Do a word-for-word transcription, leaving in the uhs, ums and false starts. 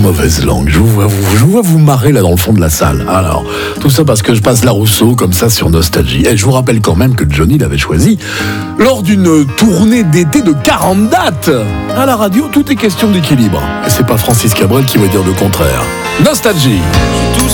mauvaise langue. Je vous vois vous, je vous, vois vous marrer là dans le fond de la salle. Alors, tout ça parce que je passe la Rousseau comme ça sur Nostalgie. Et je vous rappelle quand même que Johnny l'avait choisi lors d'une tournée d'été de quarante dates. À la radio, tout est question d'équilibre. Et c'est pas Francis Cabrel qui va dire le contraire. Nostalgie.